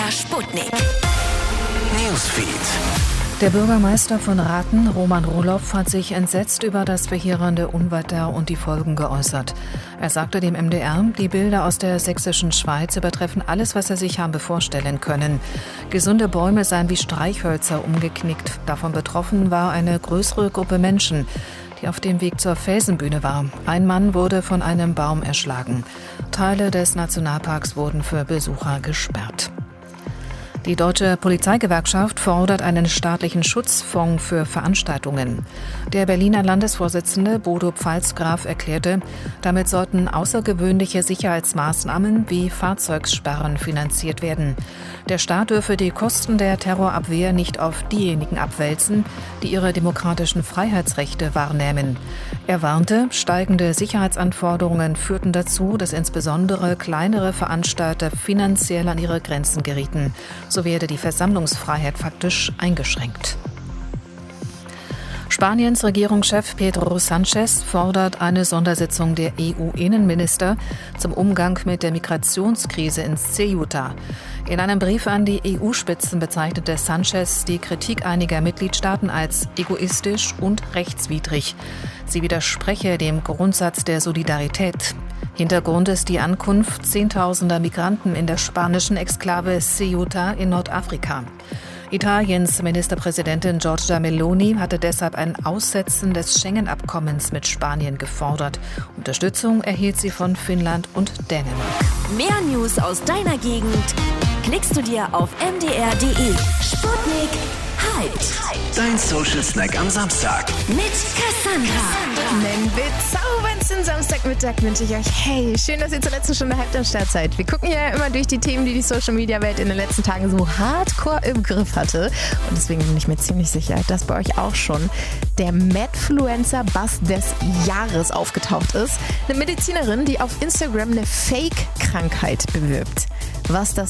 MDR Sputnik. Newsfeed. Der Bürgermeister von Rathen, Roman Roloff, hat sich entsetzt über das verheerende Unwetter und die Folgen geäußert. Er sagte dem MDR, die Bilder aus der sächsischen Schweiz übertreffen alles, was er sich habe vorstellen können. Gesunde Bäume seien wie Streichhölzer umgeknickt. Davon betroffen war eine größere Gruppe Menschen, die auf dem Weg zur Felsenbühne war. Ein Mann wurde von einem Baum erschlagen. Teile des Nationalparks wurden für Besucher gesperrt. Die Deutsche Polizeigewerkschaft fordert einen staatlichen Schutzfonds für Veranstaltungen. Der Berliner Landesvorsitzende Bodo Pfalzgraf erklärte, damit sollten außergewöhnliche Sicherheitsmaßnahmen wie Fahrzeugsperren finanziert werden. Der Staat dürfe die Kosten der Terrorabwehr nicht auf diejenigen abwälzen, die ihre demokratischen Freiheitsrechte wahrnehmen. Er warnte, steigende Sicherheitsanforderungen führten dazu, dass insbesondere kleinere Veranstalter finanziell an ihre Grenzen gerieten. So werde die Versammlungsfreiheit faktisch eingeschränkt. Spaniens Regierungschef Pedro Sánchez fordert eine Sondersitzung der EU-Innenminister zum Umgang mit der Migrationskrise in Ceuta. In einem Brief an die EU-Spitzen bezeichnete Sánchez die Kritik einiger Mitgliedstaaten als egoistisch und rechtswidrig. Sie widerspreche dem Grundsatz der Solidarität. Hintergrund ist die Ankunft Zehntausender Migranten in der spanischen Exklave Ceuta in Nordafrika. Italiens Ministerpräsidentin Giorgia Meloni hatte deshalb ein Aussetzen des Schengen-Abkommens mit Spanien gefordert. Unterstützung erhielt sie von Finnland und Dänemark. Mehr News aus deiner Gegend klickst du dir auf mdr.de. Sputnik Halt. Dein Social Snack am Samstag. Mit Cassandra. Einen bezaubernden Samstagmittag wünsche ich euch. Hey, schön, dass ihr zur letzten Stunde halb am Start seid. Wir gucken ja immer durch die Themen, die Social-Media-Welt in den letzten Tagen so hardcore im Griff hatte. Und deswegen bin ich mir ziemlich sicher, dass bei euch auch schon der Medfluencer-Bass des Jahres aufgetaucht ist. Eine Medizinerin, die auf Instagram eine Fake-Krankheit bewirbt. Was das